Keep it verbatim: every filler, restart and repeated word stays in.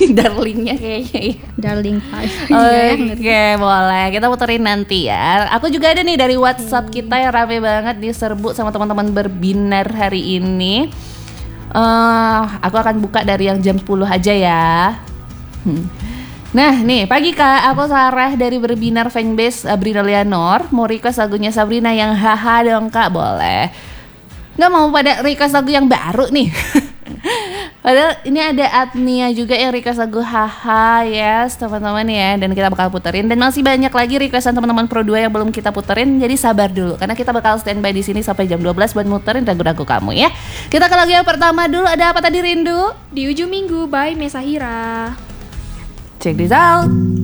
Darlingnya kayaknya ya. Darling Five. Oke, okay, boleh. Kita puterin nanti ya. Aku juga ada nih dari WhatsApp kita yang rame banget diserbu sama teman-teman berbinar hari ini. Uh, aku akan buka dari yang jam sepuluh aja ya. Hmm. Nah nih, pagi Kak, aku Sarah dari Berbinar Fanbase Sabrina Leonor. Mau request lagunya Sabrina yang haha dong Kak, boleh. Nggak mau pada request lagu yang baru nih. Padahal ini ada Adnia juga yang request lagu haha, yes teman-teman ya. Dan kita bakal puterin. Dan masih banyak lagi requestan teman-teman Pro dua yang belum kita puterin. Jadi sabar dulu, karena kita bakal standby di sini sampai jam dua belas buat muterin lagu-lagu kamu ya. Kita ke lagu yang pertama dulu, ada apa tadi Rindu? Di ujung minggu by Mesahira. Check this out.